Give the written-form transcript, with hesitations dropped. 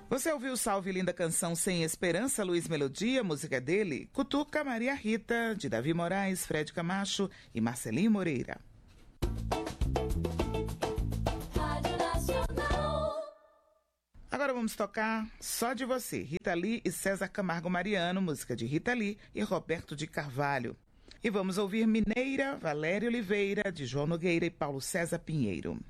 Você ouviu Salve Linda Canção Sem Esperança, Luiz Melodia, música dele, Cutuca Maria Rita, de Davi Moraes, Fred Camacho e Marcelinho Moreira. Rádio Nacional. Agora vamos tocar Só de Você, Rita Lee e César Camargo Mariano, música de Rita Lee e Roberto de Carvalho. E vamos ouvir Mineira, Valéria Oliveira, de João Nogueira e Paulo César Pinheiro.